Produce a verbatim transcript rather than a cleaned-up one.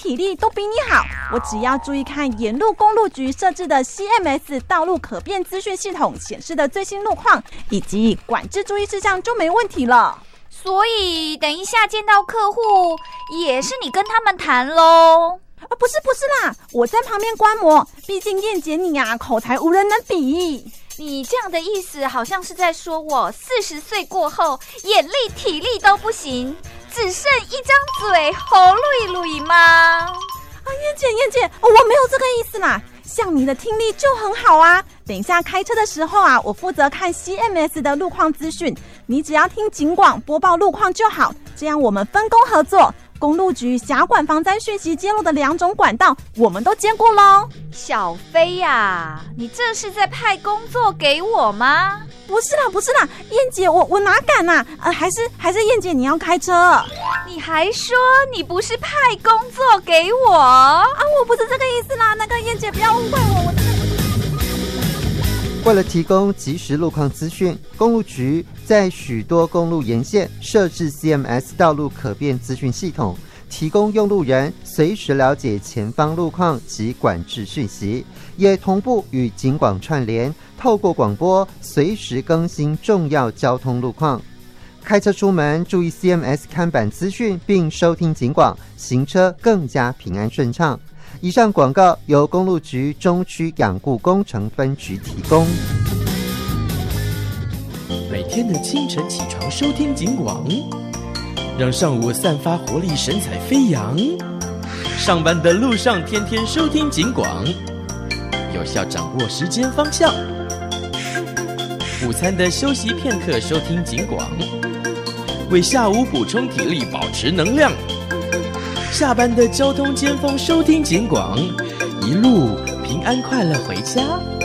体力都比你好，我只要注意看沿路公路局设置的 C M S 道路可变资讯系统显示的最新路况以及管制注意事项就没问题了。 所以等一下见到客户也是你跟他们谈咯？ 啊，不是不是啦，我在旁边观摩，毕竟燕姐你啊口才无人能比。 你这样的意思好像是在说我四十岁过后眼力体力都不行，只剩一张嘴喉噜噜吗？ 啊，燕姐燕姐，哦，我没有这个意思啦，像你的听力就很好啊。等一下开车的时候啊，我负责看 C M S 的路况资讯，你只要听警广播报路况就好，这样我们分工合作。公路局辖管防灾讯息揭露的两种管道，我们都兼顾咯。 小飞呀、啊，你这是在派工作给我吗？ 不是啦，不是啦，燕姐，我我哪敢啊？呃，还是还是燕姐你要开车。 你还说你不是派工作给我啊？ 我不是这个意思啦，那个燕姐不要误会我，我真的不是。 为了提供即时路况资讯，公路局在许多公路沿线设置 C M S 道路可变资讯系统，提供用路人随时了解前方路况及管制讯息，也同步与警广串联，透过广播随时更新重要交通路况。开车出门注意 C M S 看板资讯，并收听警广，行车更加平安顺畅。以上广告由公路局中区养护工程分局提供。 每天的清晨起床收听警广，让上午散发活力，神采飞扬。上班的路上天天收听警广，有效掌握时间方向。午餐的休息片刻收听警广，为下午补充体力，保持能量。下班的交通尖峰收听警广，一路平安快乐回家。